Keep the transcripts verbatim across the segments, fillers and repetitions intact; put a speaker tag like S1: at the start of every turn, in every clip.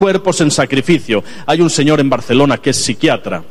S1: cuerpos en sacrificio. Hay un señor en Barcelona que es psiquiatra,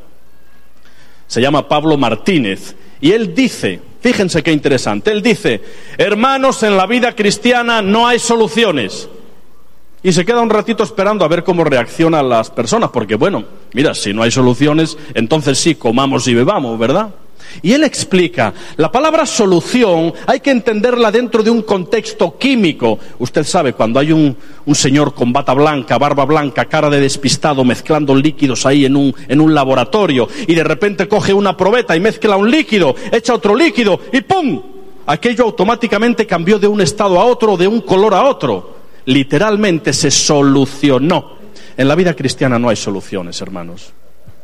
S1: se llama Pablo Martínez, y él dice, fíjense qué interesante, él dice: hermanos, en la vida cristiana no hay soluciones. Y se queda un ratito esperando a ver cómo reaccionan las personas, porque bueno, mira, si no hay soluciones, entonces sí, comamos y bebamos, ¿verdad? Y él explica, la palabra solución hay que entenderla dentro de un contexto químico. Usted sabe, cuando hay un, un señor con bata blanca, barba blanca, cara de despistado, mezclando líquidos ahí en un, en un laboratorio, y de repente coge una probeta y mezcla un líquido, echa otro líquido, y ¡pum! Aquello automáticamente cambió de un estado a otro, de un color a otro. Literalmente se solucionó. En la vida cristiana no hay soluciones, hermanos.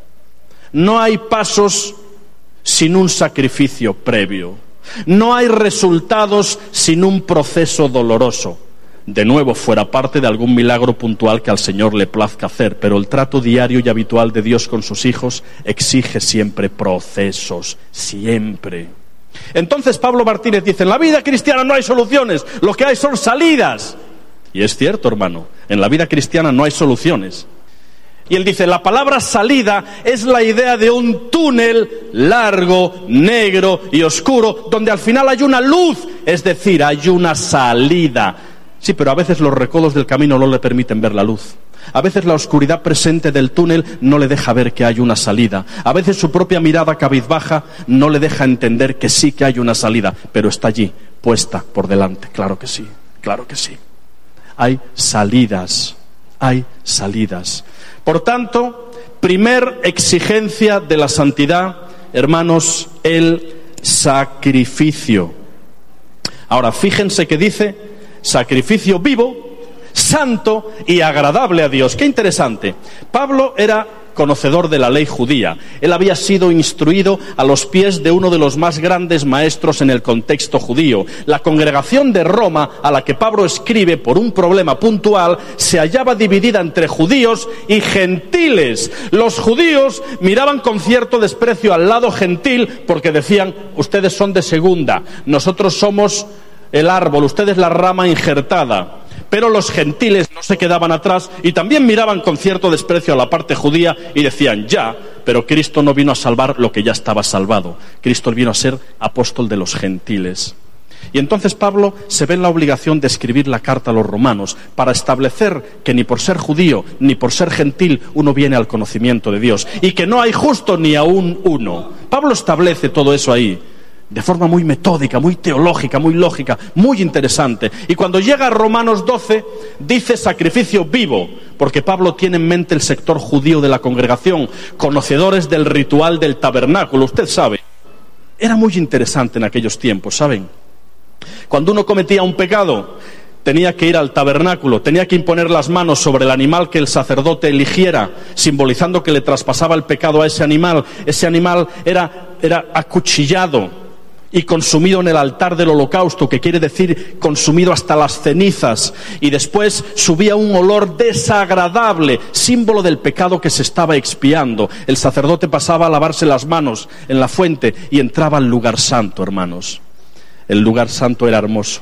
S1: No hay pasos sin un sacrificio previo. No hay resultados sin un proceso doloroso. De nuevo, fuera parte de algún milagro puntual que al Señor le plazca hacer, pero el trato diario y habitual de Dios con sus hijos exige siempre procesos, siempre. Entonces Pablo Martínez dice, en la vida cristiana no hay soluciones, lo que hay son salidas. Y es cierto, hermano, en la vida cristiana no hay soluciones. Y él dice, la palabra salida es la idea de un túnel largo, negro y oscuro, donde al final hay una luz, es decir, hay una salida. Sí, pero a veces los recodos del camino no le permiten ver la luz. A veces la oscuridad presente del túnel no le deja ver que hay una salida. A veces su propia mirada cabizbaja no le deja entender que sí que hay una salida, pero está allí, puesta por delante. Claro que sí, claro que sí. Hay salidas, hay salidas. Por tanto, primer exigencia de la santidad, hermanos, el sacrificio. Ahora, fíjense que dice sacrificio vivo, santo y agradable a Dios. Qué interesante. Pablo era conocedor de la ley judía. Él había sido instruido a los pies de uno de los más grandes maestros en el contexto judío. La congregación de Roma, a la que Pablo escribe por un problema puntual, se hallaba dividida entre judíos y gentiles. Los judíos miraban con cierto desprecio al lado gentil porque decían, ustedes son de segunda, nosotros somos el árbol, ustedes la rama injertada. Pero los gentiles no se quedaban atrás y también miraban con cierto desprecio a la parte judía y decían, ya, pero Cristo no vino a salvar lo que ya estaba salvado. Cristo vino a ser apóstol de los gentiles. Y entonces Pablo se ve en la obligación de escribir la carta a los romanos para establecer que ni por ser judío ni por ser gentil uno viene al conocimiento de Dios y que no hay justo ni aún uno. Pablo establece todo eso ahí de forma muy metódica, muy teológica, muy lógica, muy interesante. Y cuando llega a Romanos doce, dice sacrificio vivo, porque Pablo tiene en mente el sector judío de la congregación, conocedores del ritual del tabernáculo. Usted sabe, era muy interesante en aquellos tiempos, ¿saben? Cuando uno cometía un pecado, tenía que ir al tabernáculo, tenía que imponer las manos sobre el animal que el sacerdote eligiera, simbolizando que le traspasaba el pecado a ese animal. Ese animal era, era acuchillado y consumido en el altar del holocausto, que quiere decir consumido hasta las cenizas, y después subía un olor desagradable, símbolo del pecado que se estaba expiando. El sacerdote pasaba a lavarse las manos en la fuente y entraba al lugar santo, hermanos. El lugar santo era hermoso.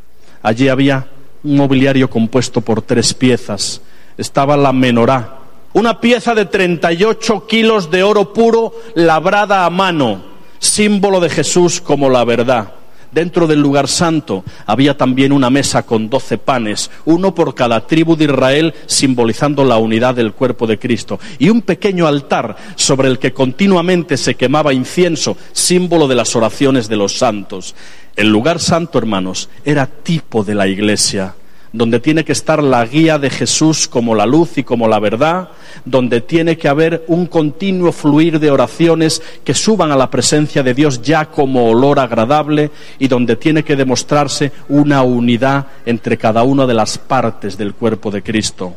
S1: Allí había un mobiliario compuesto por tres piezas. Estaba la menorá, una pieza de treinta y ocho kilos de oro puro labrada a mano, símbolo de Jesús como la verdad. Dentro del lugar santo había también una mesa con doce panes, uno por cada tribu de Israel, simbolizando la unidad del cuerpo de Cristo, y un pequeño altar sobre el que continuamente se quemaba incienso, símbolo de las oraciones de los santos. El lugar santo, hermanos, era tipo de la iglesia, donde tiene que estar la guía de Jesús como la luz y como la verdad, donde tiene que haber un continuo fluir de oraciones que suban a la presencia de Dios ya como olor agradable, y donde tiene que demostrarse una unidad entre cada una de las partes del cuerpo de Cristo.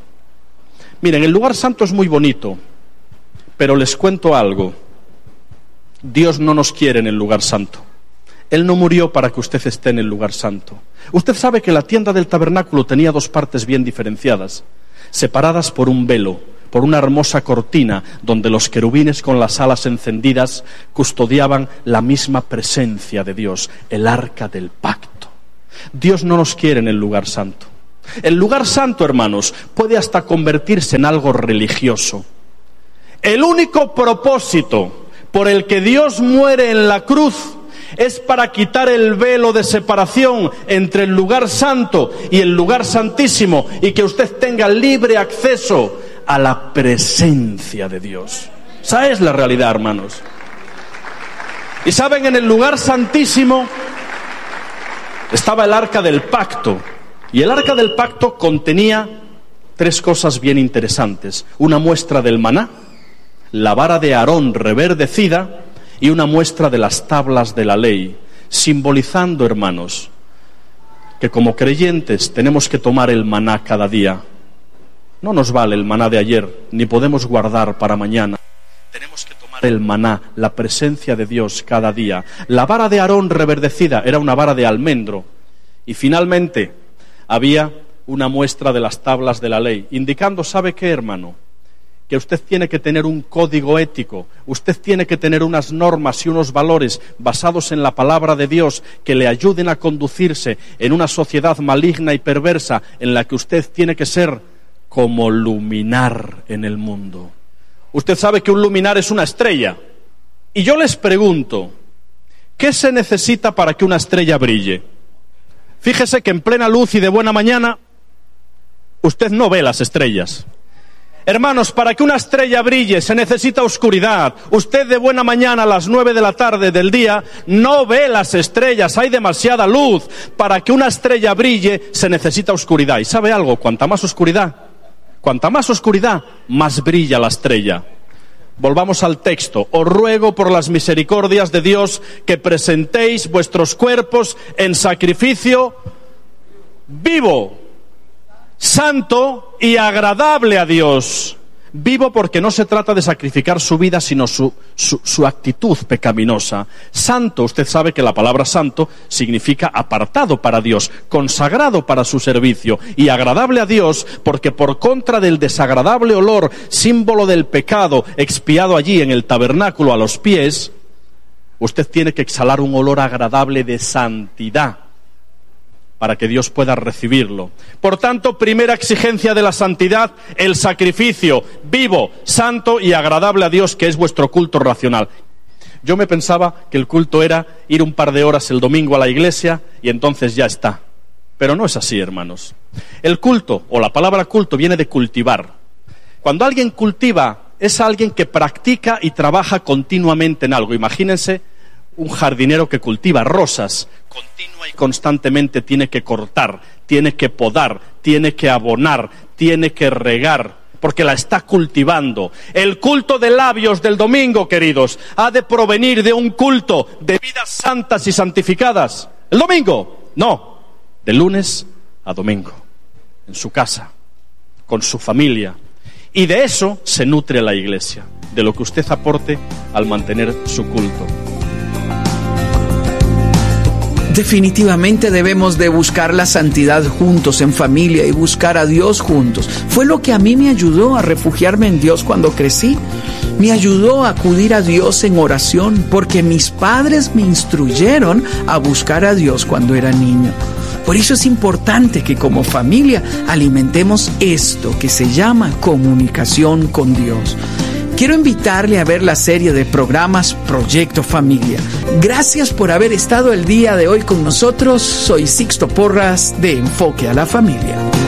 S1: Miren, el lugar santo es muy bonito, pero les cuento algo. Dios no nos quiere en el lugar santo. Él no murió para que usted esté en el lugar santo. Usted sabe que la tienda del tabernáculo tenía dos partes bien diferenciadas, separadas por un velo, por una hermosa cortina, donde los querubines con las alas encendidas custodiaban la misma presencia de Dios, el arca del pacto. Dios no nos quiere en el lugar santo. El lugar santo, hermanos, puede hasta convertirse en algo religioso. El único propósito por el que Dios muere en la cruz es para quitar el velo de separación entre el lugar santo y el lugar santísimo, y que usted tenga libre acceso a la presencia de Dios. Esa es la realidad, hermanos. Y saben, en el lugar santísimo estaba el arca del pacto, y el arca del pacto contenía tres cosas bien interesantes: una muestra del maná, la vara de Aarón reverdecida y una muestra de las tablas de la ley, simbolizando, hermanos, que como creyentes tenemos que tomar el maná cada día. No nos vale el maná de ayer, ni podemos guardar para mañana. Tenemos que tomar el maná, la presencia de Dios cada día. La vara de Aarón reverdecida era una vara de almendro. Y finalmente había una muestra de las tablas de la ley, indicando, ¿sabe qué, hermano? Que usted tiene que tener un código ético, usted tiene que tener unas normas y unos valores basados en la palabra de Dios que le ayuden a conducirse en una sociedad maligna y perversa en la que usted tiene que ser como luminar en el mundo. Usted sabe que un luminar es una estrella. Y yo les pregunto, ¿qué se necesita para que una estrella brille? Fíjese que en plena luz y de buena mañana, usted no ve las estrellas. Hermanos, para que una estrella brille se necesita oscuridad. Usted de buena mañana a las nueve de la tarde del día no ve las estrellas, hay demasiada luz. Para que una estrella brille se necesita oscuridad. ¿Y sabe algo? Cuanta más oscuridad, cuanta más oscuridad, más brilla la estrella. Volvamos al texto. Os ruego por las misericordias de Dios que presentéis vuestros cuerpos en sacrificio vivo, santo y agradable a Dios. Vivo porque no se trata de sacrificar su vida, sino su, su, su actitud pecaminosa. Santo, usted sabe que la palabra santo significa apartado para Dios, consagrado para su servicio, y agradable a Dios porque por contra del desagradable olor, símbolo del pecado expiado allí en el tabernáculo a los pies, usted tiene que exhalar un olor agradable de santidad para que Dios pueda recibirlo. Por tanto, primera exigencia de la santidad, el sacrificio vivo, santo y agradable a Dios, que es vuestro culto racional. Yo me pensaba que el culto era ir un par de horas el domingo a la iglesia y entonces ya está. Pero no es así, hermanos. El culto, o la palabra culto, viene de cultivar. Cuando alguien cultiva, es alguien que practica y trabaja continuamente en algo. Imagínense un jardinero que cultiva rosas, continua y constantemente tiene que cortar, tiene que podar, tiene que abonar, tiene que regar, porque la está cultivando. El culto de labios del domingo, queridos, ha de provenir de un culto de vidas santas y santificadas. ¿El domingo? No, de lunes a domingo, en su casa, con su familia. Y de eso se nutre la iglesia, de lo que usted aporte al mantener su culto.
S2: Definitivamente debemos de buscar la santidad juntos, en familia, y buscar a Dios juntos. Fue lo que a mí me ayudó a refugiarme en Dios cuando crecí. Me ayudó a acudir a Dios en oración, porque mis padres me instruyeron a buscar a Dios cuando era niño. Por eso es importante que como familia alimentemos esto que se llama comunicación con Dios. Quiero invitarle a ver la serie de programas Proyecto Familia. Gracias por haber estado el día de hoy con nosotros. Soy Sixto Porras de Enfoque a la Familia.